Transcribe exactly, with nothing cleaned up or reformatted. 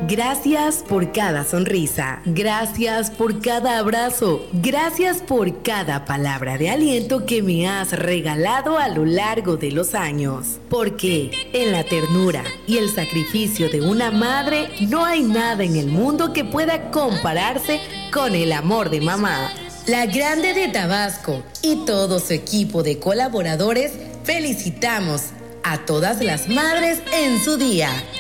Gracias por cada sonrisa, gracias por cada abrazo, gracias por cada palabra de aliento que me has regalado a lo largo de los años. Porque en la ternura y el sacrificio de una madre no hay nada en el mundo que pueda compararse con el amor de mamá. La Grande de Tabasco y todo su equipo de colaboradores felicitamos a todas las madres en su día.